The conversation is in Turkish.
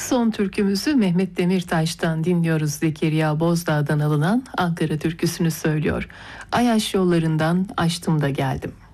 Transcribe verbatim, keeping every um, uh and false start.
Son türkümüzü Mehmet Demirtaş'tan dinliyoruz. Zekeriya Bozdağ'dan alınan Ankara türküsünü söylüyor. Ayaş yollarından açtım da geldim.